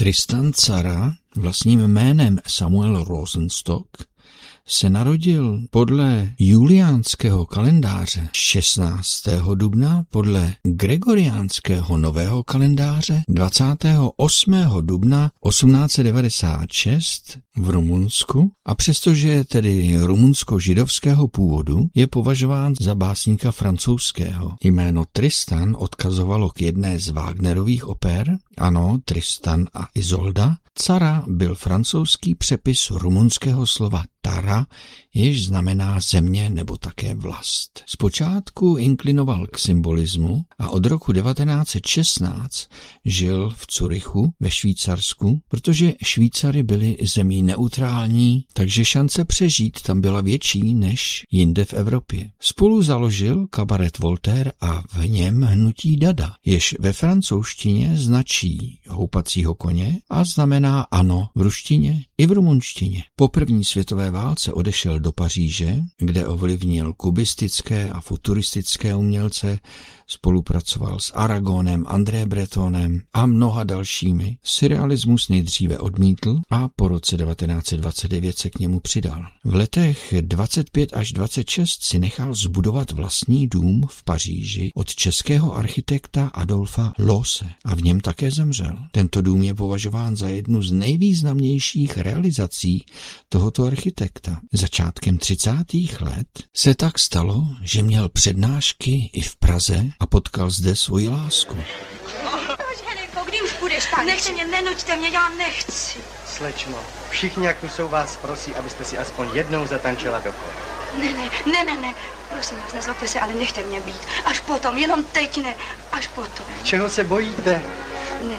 Tristan Tzara, vlastním jménem Samuel Rosenstock, se narodil podle juliánského kalendáře 16. dubna, podle gregoriánského nového kalendáře 28. dubna 1896 v Rumunsku, a přestože je tedy rumunsko-židovského původu, je považován za básníka francouzského. Jméno Tristan odkazovalo k jedné z Wagnerových oper, ano, Tristan a Isolda. Tzara byl francouzský přepis rumunského slova Tara, jež znamená země nebo také vlast. Zpočátku inklinoval k symbolismu a od roku 1916 žil v Curychu ve Švýcarsku, protože Švýcary byli zemí neutrální, takže šance přežít tam byla větší než jinde v Evropě. Spolu založil kabaret Voltaire a v něm hnutí Dada, jež ve francouzštině značí houpacího koně a znamená ano v ruštině i v rumunštině. Po první světové válce odešel do Paříže, kde ovlivnil kubistické a futuristické umělce, spolupracoval s Aragonem, André Bretonem a mnoha dalšími. Surrealismus nejdříve odmítl a po roce 1929 se k němu přidal. V letech 25 až 26 si nechal zbudovat vlastní dům v Paříži od českého architekta Adolfa Loose a v něm také zemřel. Tento dům je považován za jednu z nejvýznamnějších realizací tohoto architekta. Začátkem 30. let se tak stalo, že měl přednášky i v Praze a potkal zde svoji lásku. Proč, Helenko, kdy už půjdeš tam? Nechte mě, nenuďte mě, já nechci. Slečno, všichni, jak tu jsou, vás prosí, abyste si aspoň jednou zatančila do kola. Ne, prosím vás, nezlobte se, ale nechte mě být. Až potom, jenom teď ne, až potom. Čeho se bojíte? Ne.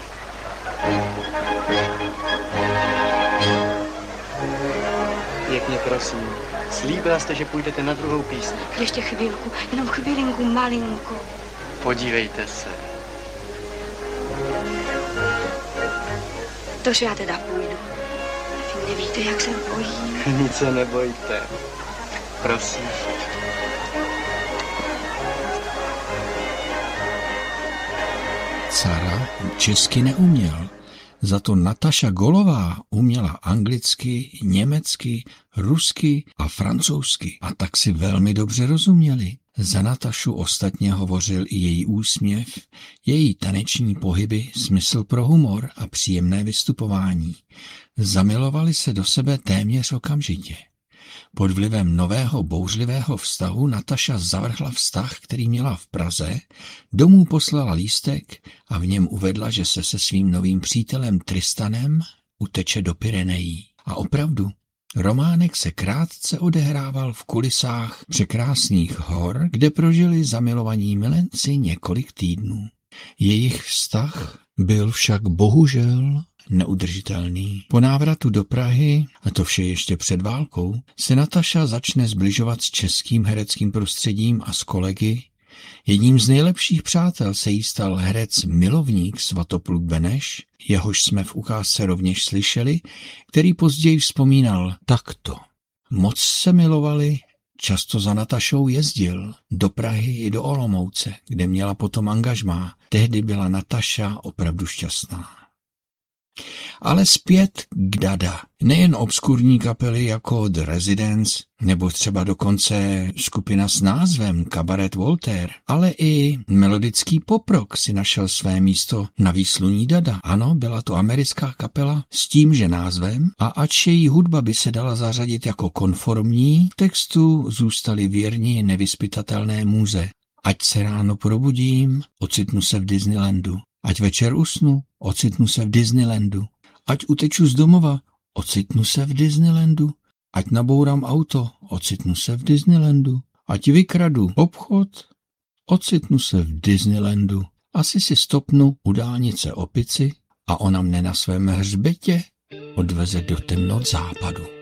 Pěkně prosím, slíbila jste, že půjdete na druhou písni. Ještě chvilku, jenom chvilinku, malinko. Podívejte se. Tož já teda půjdu. Vy nevíte, jak se bojím. Nic se nebojte. Prosím. Tzara česky neuměl, za to Nataša Golová uměla anglicky, německy, rusky a francouzsky a tak si velmi dobře rozuměli. Za Natašu ostatně hovořil i její úsměv, její taneční pohyby, smysl pro humor a příjemné vystupování. Zamilovali se do sebe téměř okamžitě. Pod vlivem nového bouřlivého vztahu Nataša zavrhla vztah, který měla v Praze, domů poslala lístek a v něm uvedla, že se svým novým přítelem Tristanem uteče do Pyrenejí. A opravdu, románek se krátce odehrával v kulisách překrásných hor, kde prožili zamilovaní milenci několik týdnů. Jejich vztah byl však bohužel neudržitelný. Po návratu do Prahy, a to vše ještě před válkou, se Nataša začne zbližovat s českým hereckým prostředím a s kolegy. Jedním z nejlepších přátel se jí stal herec milovník Svatopluk Beneš, jehož jsme v ukázce rovněž slyšeli, který později vzpomínal takto. Moc se milovali, často za Natašou jezdil do Prahy i do Olomouce, kde měla potom angažmá. Tehdy byla Nataša opravdu šťastná. Ale zpět k Dada. Nejen obskurní kapely jako The Residents, nebo třeba dokonce skupina s názvem Kabaret Voltaire, ale i melodický poprock si našel své místo na výsluní Dada. Ano, byla to americká kapela s tímže názvem a ač její hudba by se dala zařadit jako konformní, v textu zůstali věrni nevyzpytatelné můze. Ať se ráno probudím, ocitnu se v Disneylandu. Ať večer usnu, ocitnu se v Disneylandu. Ať uteču z domova, ocitnu se v Disneylandu. Ať nabourám auto, ocitnu se v Disneylandu. Ať vykradu obchod, ocitnu se v Disneylandu. Asi si stopnu u dálnice opici a ona mne na svém hřbetě odveze do temnot západu.